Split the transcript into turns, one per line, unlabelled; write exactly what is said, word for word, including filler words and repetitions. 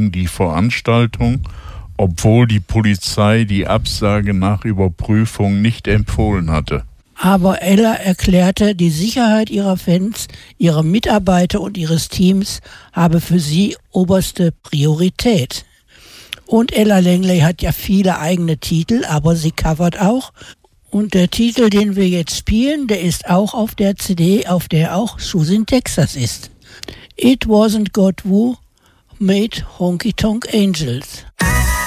gegen die Veranstaltung, obwohl die Polizei die Absage nach Überprüfung nicht empfohlen hatte.
Aber Ella erklärte, die Sicherheit ihrer Fans, ihrer Mitarbeiter und ihres Teams habe für sie oberste Priorität. Und Ella Langley hat ja viele eigene Titel, aber sie covert auch. Und der Titel, den wir jetzt spielen, der ist auch auf der C D, auf der auch Shoes in Texas ist. It Wasn't God Who Made Honky Tonk Angels.